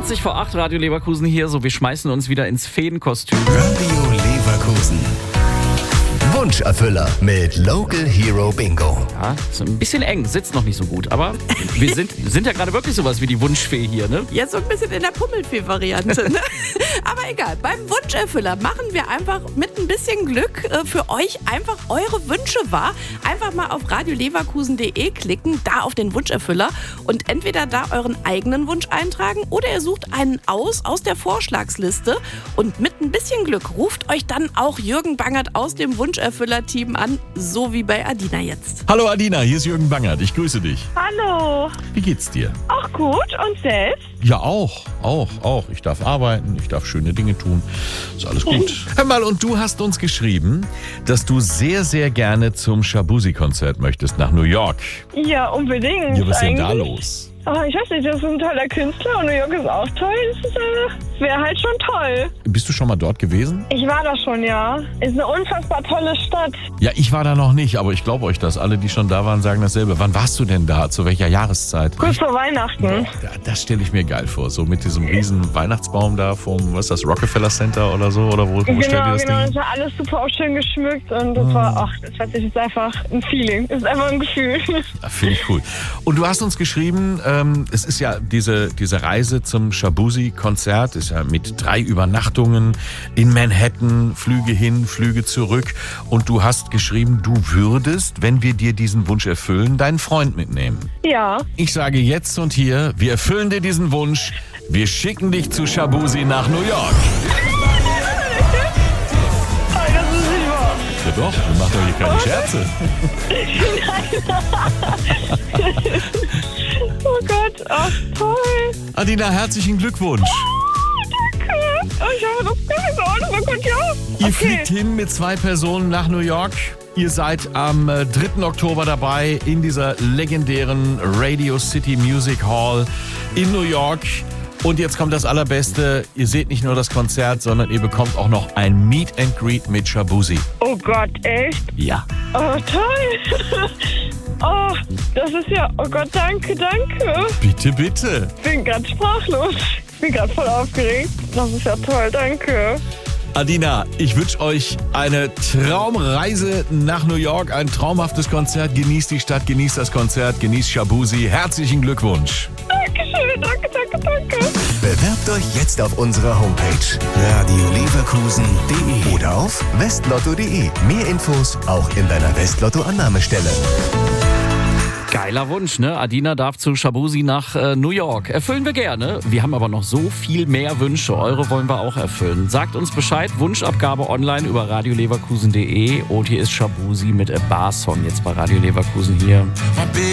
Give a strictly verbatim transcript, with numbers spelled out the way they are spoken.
vierzig vor acht, Radio Leverkusen hier. So, wir schmeißen uns wieder ins Feenkostüm. Radio Leverkusen. Wunscherfüller mit Local Hero Bingo. Ja, ist ein bisschen eng, sitzt noch nicht so gut. Aber wir sind, sind ja gerade wirklich sowas wie die Wunschfee hier, ne? Jetzt so ein bisschen in der Pummelfee-Variante. Ne? Aber egal, beim Wunscherfüller machen wir einfach mit ein bisschen Glück äh, für euch einfach eure Wünsche wahr. Einfach mal auf radio leverkusen punkt de klicken, da auf den Wunscherfüller und entweder da euren eigenen Wunsch eintragen oder ihr sucht einen aus aus der Vorschlagsliste und mit ein bisschen Glück ruft euch dann auch Jürgen Bangert aus dem Wunscherfüller-Team an, so wie bei Adina jetzt. Hallo Adina, hier ist Jürgen Bangert, ich grüße dich. Hallo. Wie geht's dir? Auch gut, und selbst? Ja, auch, auch, auch. Ich darf arbeiten, ich darf schöne Dinge tun. Ist alles gut. Hör mal, und du hast uns geschrieben, dass du sehr, sehr gerne zum Shaboozey-Konzert möchtest nach New York. Ja, unbedingt. Ja, was ist denn da eigentlich. los? Oh, ich weiß nicht, das ist ein toller Künstler und New York ist auch toll. Das äh, wäre halt schon toll. Bist du schon mal dort gewesen? Ich war da schon, ja. Ist eine unfassbar tolle Stadt. Ja, ich war da noch nicht, aber ich glaube euch das. Alle, die schon da waren, sagen dasselbe. Wann warst du denn da? Zu welcher Jahreszeit? Kurz vor Weihnachten. Boah, das stelle ich mir geil vor. So mit diesem riesen Weihnachtsbaum da vom, was ist das, Rockefeller Center oder so? Oder wo, wo Genau, stellt ihr das genau. Ding? Das war alles super auch schön geschmückt und das war, ach, das hat sich jetzt einfach ein Feeling. Das ist einfach ein Gefühl. Finde ich cool. Und du hast uns geschrieben, ähm, es ist ja diese, diese Reise zum Shaboozey-Konzert, ist ja mit drei Übernachtungen in Manhattan, Flüge hin, Flüge zurück. Und du hast geschrieben, du würdest, wenn wir dir diesen Wunsch erfüllen, deinen Freund mitnehmen. Ja. Ich sage jetzt und hier, wir erfüllen dir diesen Wunsch. Wir schicken dich zu Shaboozey nach New York. Oh, das ist nicht wahr. Ja doch, wir machen doch hier keine Scherze. Oh Gott, ach toll. Adina, herzlichen Glückwunsch. Danke. Oh, ich habe das gar nicht so. Oh Gott, ja. Ihr Okay. fliegt hin mit zwei Personen nach New York. Ihr seid am äh, dritten Oktober dabei in dieser legendären Radio City Music Hall in New York. Und jetzt kommt das Allerbeste. Ihr seht nicht nur das Konzert, sondern ihr bekommt auch noch ein Meet and Greet mit Shaboozey. Oh Gott, echt? Ja. Oh, toll. Oh, das ist ja... Oh Gott, danke, danke. Bitte, bitte. Ich bin ganz sprachlos. Ich bin gerade voll aufgeregt. Das ist ja toll, danke. Adina, ich wünsche euch eine Traumreise nach New York, ein traumhaftes Konzert. Genießt die Stadt, genießt das Konzert, genießt Shaboozey. Herzlichen Glückwunsch. Dankeschön, danke, danke, danke. Bewerbt euch jetzt auf unserer Homepage radio leverkusen punkt de oder auf westlotto punkt de. Mehr Infos auch in deiner Westlotto-Annahmestelle. Geiler Wunsch, ne? Adina darf zu Shaboozey nach äh, New York. Erfüllen wir gerne. Wir haben aber noch so viel mehr Wünsche. Eure wollen wir auch erfüllen. Sagt uns Bescheid. Wunschabgabe online über radio leverkusen punkt de. Und hier ist Shaboozey mit A Bar Song jetzt bei Radio Leverkusen hier.